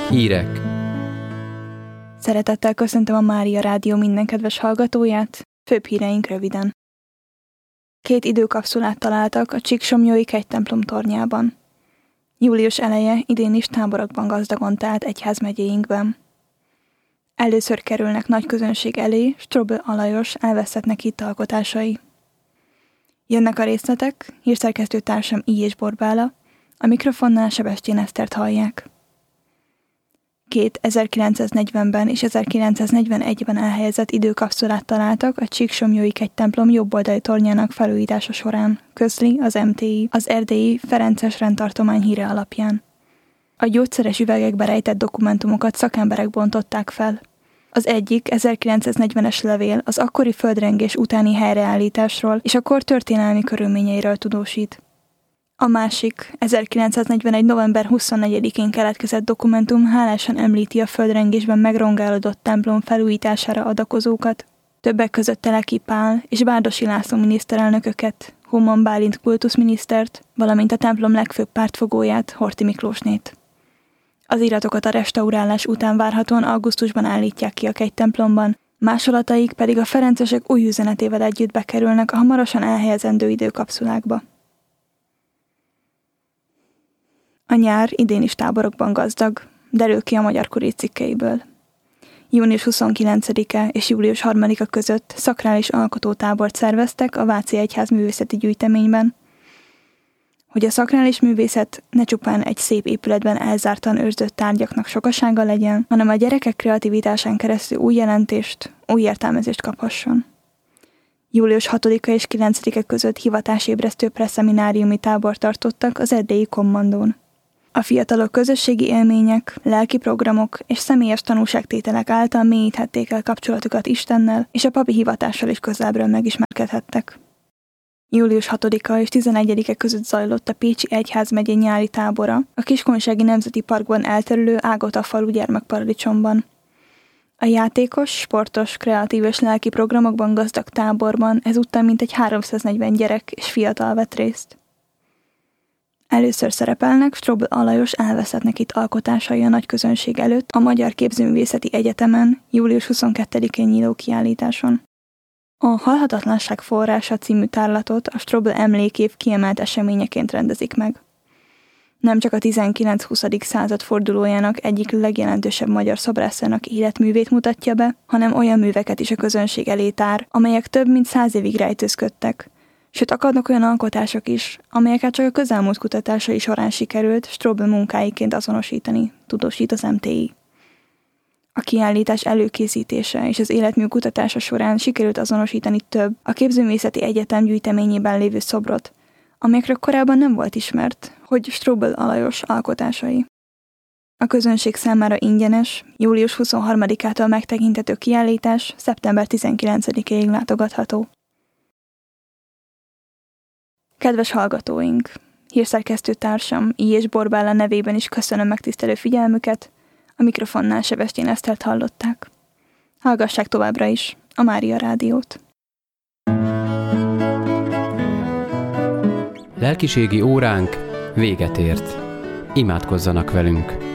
Hírek. Szeretettel köszöntöm a Mária Rádió minden kedves hallgatóját, főbb híreink röviden. 2 időkapszulát találtak a Csíksomlyói kegytemplom tornyában. Július eleje idén is táborokban gazdagon telt egyházmegyéinkben. Először kerülnek nagy közönség elé Strobl Alajos elvesztettnek hitt alkotásai. Jönnek a részletek, hírszerkesztő társam I. Borbála, a mikrofonnál Sebestyén Esztert hallják. 2 1940-ben és 1941-ben elhelyezett időkapszulát találtak a Csíksomlyói kegytemplom jobboldali tornyának felújítása során, közli az MTI, az erdélyi Ferences rendtartomány híre alapján. A gyógyszeres üvegekbe rejtett dokumentumokat szakemberek bontották fel. Az egyik 1940-es levél az akkori földrengés utáni helyreállításról és a kor történelmi körülményeiről tudósít. A másik, 1941. november 24-én keletkezett dokumentum hálásan említi a földrengésben megrongálódott templom felújítására adakozókat, többek között Teleki Pál és Bárdossy László miniszterelnököket, Homan Bálint kultuszminisztert, valamint a templom legfőbb pártfogóját, Horthy Miklósnét. Az iratokat a restaurálás után várhatóan augusztusban állítják ki a kegytemplomban, másolataik pedig a ferencesek új üzenetével együtt bekerülnek a hamarosan elhelyezendő időkapszulákba. A nyár idén is táborokban gazdag, derül ki a Magyar Kurír cikkeiből. Június 29-e és július 3-a között szakrális alkotótábort szerveztek a Váci Egyház művészeti gyűjteményben, hogy a szakrális művészet ne csupán egy szép épületben elzártan őrzött tárgyaknak sokasága legyen, hanem a gyerekek kreativitásán keresztül új jelentést, új értelmezést kaphasson. Július 6-a és 9-e között hivatásébresztő presszemináriumi tábort tartottak az erdélyi kommandón. A fiatalok közösségi élmények, lelki programok és személyes tanúságtételek által mélyíthették el kapcsolatukat Istennel, és a papi hivatással is közelről megismerkedhettek. Július 6-a és 11-e között zajlott a Pécsi Egyházmegye nyári tábora a Kiskunsági Nemzeti Parkban elterülő Ágota falu gyermekparadicsomban. A játékos, sportos, kreatív és lelki programokban gazdag táborban ezúttal mintegy 340 gyerek és fiatal vett részt. Először szerepelnek Strobl Alajos elveszettnek itt alkotásai a nagy közönség előtt a Magyar Képzőművészeti Egyetemen július 22-én nyíló kiállításon. A Halhatatlanság forrása című tárlatot a Strobl emlékév kiemelt eseményeként rendezik meg. Nem csak a 19-20. század fordulójának egyik legjelentősebb magyar szobrászának életművét mutatja be, hanem olyan műveket is a közönség elé tár, amelyek több mint 100 évig rejtőzködtek. Sőt, akadnak olyan alkotások is, amelyeket csak a közelmúlt kutatásai során sikerült Strobl munkáiként azonosítani, tudósít az MTI. A kiállítás előkészítése és az életmű kutatása során sikerült azonosítani több a Képzőművészeti Egyetem gyűjteményében lévő szobrot, amelyekről korábban nem volt ismert, hogy Strobl Alajos alkotásai. A közönség számára ingyenes, július 23-ától megtekinthető kiállítás szeptember 19-ig látogatható. Kedves hallgatóink! Hírszerkesztő társam I. Borbála nevében is köszönöm megtisztelő figyelmüket, a mikrofonnál Sebestyén Esztert hallották. Hallgassák továbbra is a Mária Rádiót. Lelkiségi óránk véget ért. Imádkozzanak velünk!